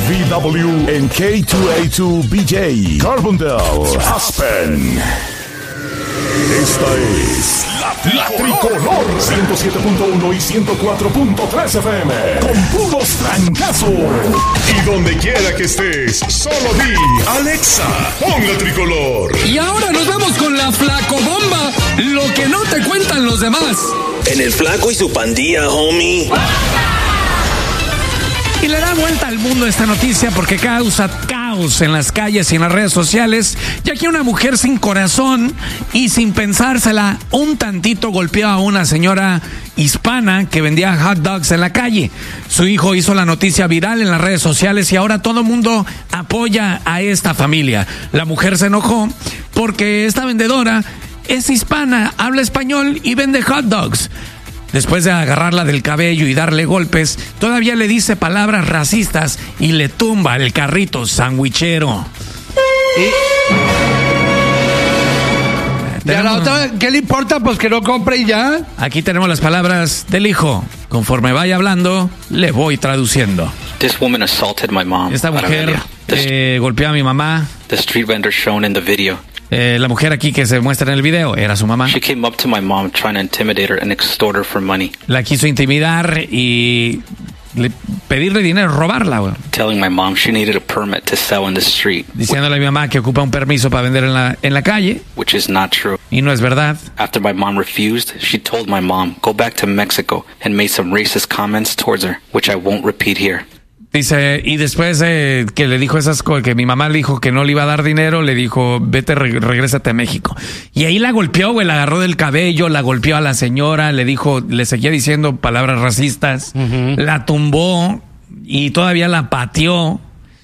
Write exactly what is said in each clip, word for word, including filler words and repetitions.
V W en K dos A dos B J, Carbondale, Aspen. Esta es la, la Tricolor ciento siete punto uno y ciento cuatro punto tres F M con puros trancazos. Y donde quiera que estés, solo di Alexa, pon la Tricolor. Y ahora nos vamos con la Flacobomba, lo que no te cuentan los demás. En el Flaco y su pandilla, homie. Y le da vuelta al mundo esta noticia porque causa caos en las calles y en las redes sociales, ya que una mujer sin corazón y sin pensársela un tantito golpeó a una señora hispana que vendía hot dogs en la calle. Su hijo hizo la noticia viral en las redes sociales y ahora todo el mundo apoya a esta familia. La mujer se enojó porque esta vendedora es hispana, habla español y vende hot dogs. Después de agarrarla del cabello y darle golpes, todavía le dice palabras racistas y le tumba el carrito sandwichero. ¿Y a la otra qué le importa? Pues que no compre y ya. Aquí tenemos las palabras del hijo. Conforme vaya hablando, le voy traduciendo. This woman assaulted my mom. Esta mujer eh, golpeó a mi mamá. The street vendor shown in the video. Eh, la mujer aquí que se muestra en el video era su mamá. She came up to my mom trying to intimidate her and extort her for money. La quiso intimidar y le, pedirle dinero, robarla, güey. Telling my mom she needed a permit to sell in the street. Diciéndole a mi mamá que ocupa un permiso para vender en la en la calle. Which is not true. Y no es verdad. After my mom refused, she told my mom go back to Mexico and made some racist comments towards her, which I won't repeat here. Dice, y después eh, que le dijo esas cosas, que mi mamá le dijo que no le iba a dar dinero, le dijo, vete, re- regrésate a México. Y ahí la golpeó, güey, la agarró del cabello, la golpeó a la señora, le dijo, le seguía diciendo palabras racistas, uh-huh. La tumbó y todavía la pateó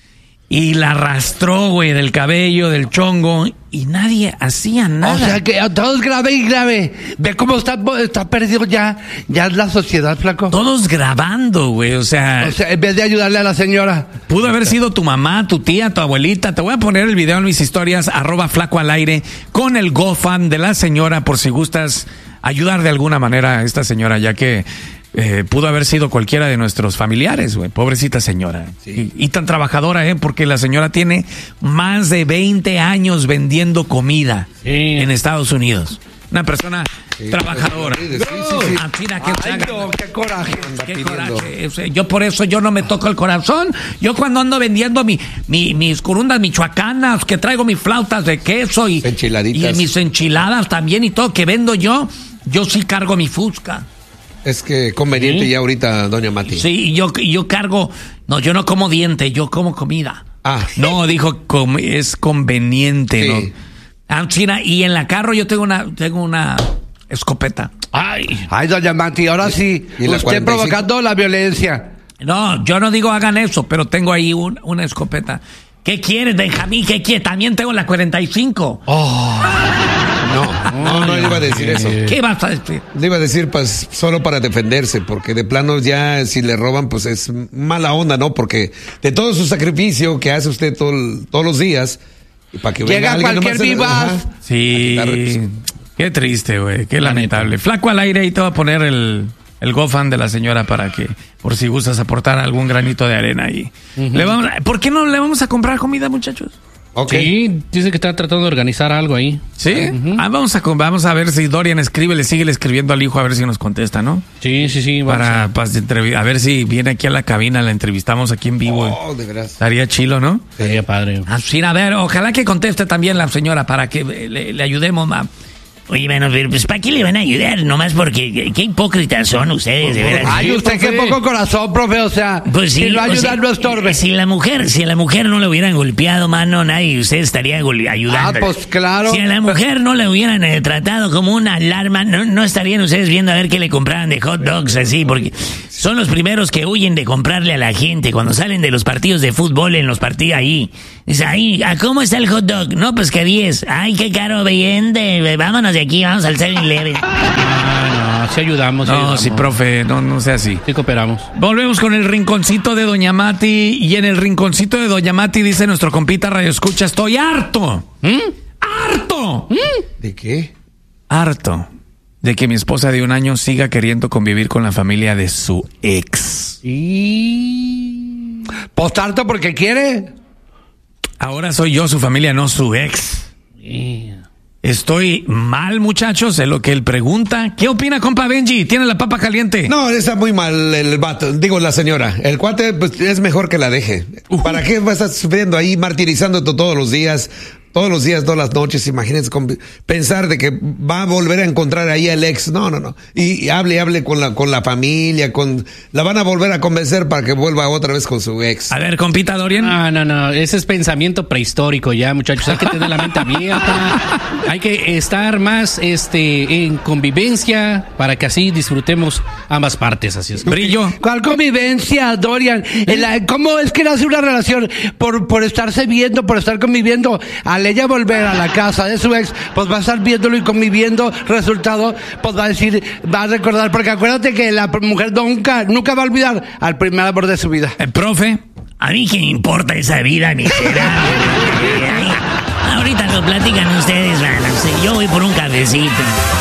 y la arrastró, güey, del cabello, del chongo, y nadie hacía nada. O sea que todo es grave y grave. Ve cómo está, está perdido ya, ya la sociedad, flaco. Todos grabando, güey, o sea... O sea, en vez de ayudarle a la señora. Pudo haber sido tu mamá, tu tía, tu abuelita. Te voy a poner el video en mis historias, arroba flaco al aire, con el GoFund de la señora, por si gustas ayudar de alguna manera a esta señora, ya que... Eh, pudo haber sido cualquiera de nuestros familiares, güey. Pobrecita señora. Sí. Y, y tan trabajadora, ¿eh? Porque la señora tiene más de veinte años vendiendo comida sí. en Estados Unidos. Una persona sí, trabajadora. Sí, sí, sí. Ah, mira, qué, Ay, no, qué coraje. Qué coraje. O sea, yo por eso yo no me toco el corazón. Yo cuando ando vendiendo mi, mi, mis corundas michoacanas, que traigo mis flautas de queso y, y mis enchiladas también y todo que vendo yo, yo sí cargo mi fusca. Es que conveniente ¿Sí? ya ahorita, doña Mati. Sí, y yo, yo cargo... No, yo no como diente, yo como comida. Ah. No, dijo, com, es conveniente, sí. ¿no? Ah, China, y en la carro yo tengo una, tengo una escopeta. Ay. Ay, doña Mati, ahora sí, usted provocando la violencia. No, yo no digo hagan eso, pero tengo ahí un, una escopeta. ¿Qué quieres, Benjamín? ¿Qué quieres? También tengo la cuarenta y cinco. Oh... No, no, no le iba a decir eso. ¿Qué vas a decir? Le iba a decir, pues, solo para defenderse, porque de plano ya, si le roban, pues es mala onda, ¿no? Porque de todo su sacrificio que hace usted todo, todos los días, y para que llega venga cualquier vivaz. Sí, qué triste, güey, qué lamentable. Flaco al aire, y te voy a poner el, el GoFund de la señora para que, por si gustas aportar algún granito de arena ahí. Uh-huh. Le vamos, ¿por qué no le vamos a comprar comida, muchachos? Okay. Sí, dice que está tratando de organizar algo ahí. ¿Sí? Uh-huh. Ah, vamos a vamos a ver si Dorian escribe, le sigue escribiendo al hijo a ver si nos contesta, ¿no? Sí, sí, sí. Para, para entrev- a ver si viene aquí a la cabina, la entrevistamos aquí en vivo. Oh, de veras. Estaría chilo, ¿no? Sería padre. Ah, sí, a ver, ojalá que conteste también la señora para que le, le ayudemos, ma. Oye, bueno, pues ¿para qué le van a ayudar? Nomás porque qué hipócritas son ustedes, de veras. Ay, usted qué poco corazón, profe, o sea, pues sí, si lo ayuda, o sea, no estorbe. Si la mujer, si a la mujer no le hubieran golpeado, mano, nadie, usted estaría gol- ayudando. Ah, pues claro. Si a la mujer no le hubieran eh, tratado como una alarma, no, no estarían ustedes viendo a ver qué le compraban de hot dogs así, porque son los primeros que huyen de comprarle a la gente cuando salen de los partidos de fútbol en los partidos ahí. Dice, ahí, ¿a cómo está el hot dog? No, pues que diez. Ay, qué caro, vende. Vámonos de aquí, vamos al seven eleven. Ah, no, sí ayudamos. No, ayudamos. sí, profe, no, no sea así. Sí cooperamos. Volvemos con el rinconcito de Doña Mati. Y en el rinconcito de Doña Mati dice nuestro compita Radio Escucha, estoy harto. ¿Mm? ¡Harto! ¿Mm? ¿De qué? Harto de que mi esposa de un año siga queriendo convivir con la familia de su ex. Y... Pues tanto porque quiere. Ahora soy yo su familia, no su ex. Yeah. Estoy mal, muchachos, de lo que él pregunta. ¿Qué opina, compa Benji? ¿Tiene la papa caliente? No, está muy mal el vato, digo la señora. El cuate, pues es mejor que la deje. Uh. ¿Para qué va a estar sufriendo ahí, martirizándote todos los días? Todos los días, todas las noches, imagínense con, pensar de que va a volver a encontrar ahí al ex. No, no, no. Y, y hable, hable con la, con la familia, con, la van a volver a convencer para que vuelva otra vez con su ex. A ver, compita Dorian. No, no, no. Ese es pensamiento prehistórico ya, muchachos. Hay que tener la mente abierta. Hay que estar más, este, en convivencia para que así disfrutemos ambas partes. Así es. Brillo. ¿Cuál convivencia, Dorian? ¿Eh? ¿Cómo es que nace una relación? Por, por estarse viendo, por estar conviviendo. Al ella volver a la casa de su ex, pues va a estar viéndolo y conviviendo. Resultado, pues va a decir, va a recordar, porque acuérdate que la mujer nunca, nunca va a olvidar al primer amor de su vida. El profe. A mí qué me importa esa vida miserable. Ahorita lo platican ustedes, man. Yo voy por un cafecito.